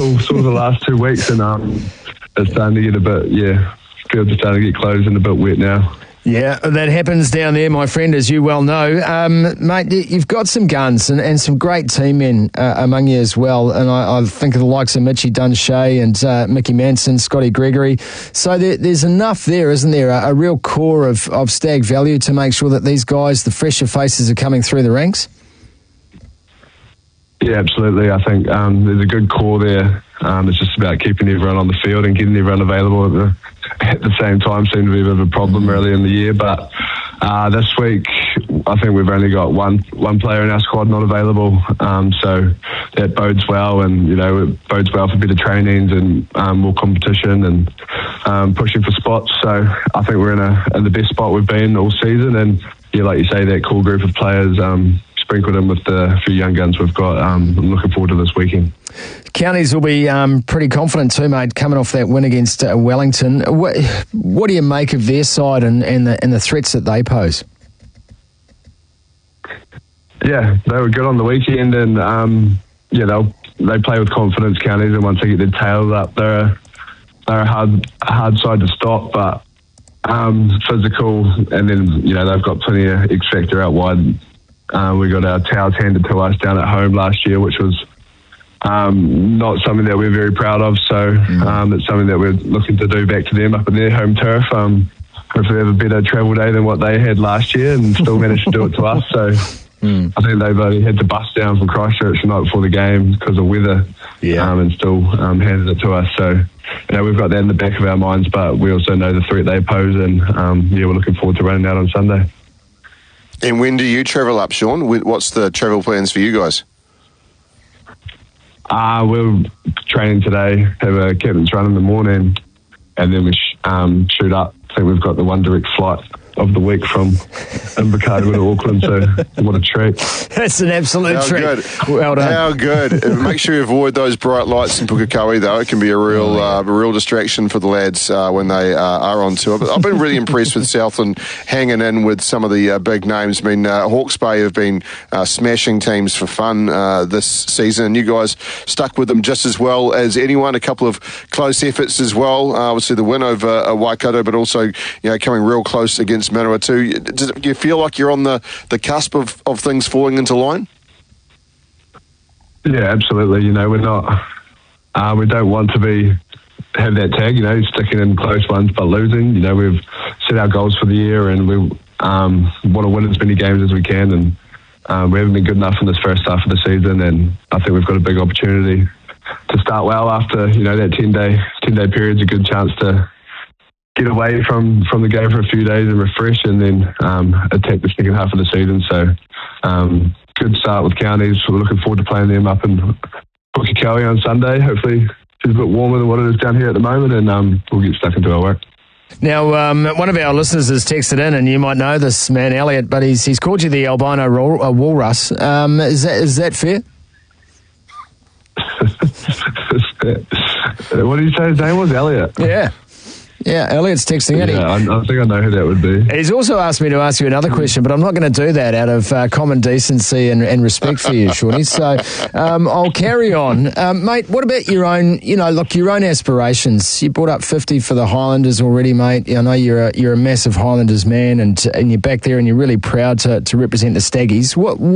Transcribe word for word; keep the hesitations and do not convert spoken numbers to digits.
until sort of the last two weeks, and um, it's starting to get a bit, yeah, fields are starting to get closed and a bit wet now. Yeah, that happens down there, my friend, as you well know. Um, mate, you've got some guns and, and some great team men uh, among you as well. And I, I think of the likes of Mitchie Dunshay and uh, Mickey Manson, Scotty Gregory. So there, there's enough there, isn't there? A, a real core of, of Stag value to make sure that these guys, the fresher faces, are coming through the ranks? Yeah, absolutely. I think um, there's a good core there. Um, it's just about keeping everyone on the field and getting everyone available at the, at the same time. Seemed to be a bit of a problem early in the year, but uh, this week I think we've only got one one player in our squad not available, um, so that bodes well, and you know it bodes well for better trainings and um, more competition and um, pushing for spots. So I think we're in a in the best spot we've been all season, and yeah, like you say, that core group of players. Um, sprinkled in with the few young guns we've got. Um, I'm looking forward to this weekend. Counties will be um, pretty confident too, mate, coming off that win against uh, Wellington. What, what do you make of their side and, and, the, and the threats that they pose? Yeah, they were good on the weekend, and um, yeah, they'll they play with confidence, Counties, and once they get their tails up, they're a, they're a hard hard side to stop, but um, physical, and then you know they've got plenty of X factor out wide. Uh, we got our towels handed to us down at home last year, which was um, not something that we're very proud of. So um, it's something that we're looking to do back to them up in their home turf. Um, hopefully they have a better travel day than what they had last year and still managed to do it to us. So mm. I think they've only had to bus down from Christchurch the night before the game because of weather, yeah. um, and still um, handed it to us. So you know we've got that in the back of our minds, but we also know the threat they pose, and um, yeah, we're looking forward to running out on Sunday. And when do you travel up, Sean? What's the travel plans for you guys? Uh, we're training today, have a captain's run in the morning, and then we sh- um, shoot up. I think we've got the one direct flight of the week from Invercargill to Auckland, so what a treat. That's an absolute How treat. Good. Well done. How good. Make sure you avoid those bright lights in Pukekohe, though. It can be a real uh, a real distraction for the lads uh, when they uh, are on tour. But I've been really impressed with Southland hanging in with some of the uh, big names. I mean, uh, Hawke's Bay have been uh, smashing teams for fun uh, this season, and you guys stuck with them just as well as anyone. A couple of close efforts as well. Uh, obviously, the win over uh, Waikato, but also you know coming real close against Manawatu. Does it, do you feel like you're on the, the cusp of, of things falling into line? Yeah, absolutely. You know, we're not, uh, we don't want to be, have that tag, you know, sticking in close ones but losing. You know, we've set our goals for the year, and we um, want to win as many games as we can, and um, we haven't been good enough in this first half of the season, and I think we've got a big opportunity to start well after, you know, that ten-day ten-day period is a good chance to get away from, from the game for a few days and refresh, and then um, attack the second half of the season. So um, good start with Counties. We're looking forward to playing them up in Pukekohe on Sunday. Hopefully it's a bit warmer than what it is down here at the moment, and um, we'll get stuck into our work. Now, um, one of our listeners has texted in, and you might know this man, Elliot, but he's he's called you the albino wal- uh, walrus. Um, is that is that fair? What did you say his name was? Elliot? Yeah. Yeah, Elliot's texting in. Yeah, I, I think I know who that would be. He's also asked me to ask you another question, but I'm not going to do that out of uh, common decency and, and respect for you, Shawnee. So um, I'll carry on. Um, mate, what about your own, you know, look, your own aspirations? You brought up fifty for the Highlanders already, mate. I know you're a, you're a massive Highlanders man, and and you're back there and you're really proud to, to represent the Staggies. What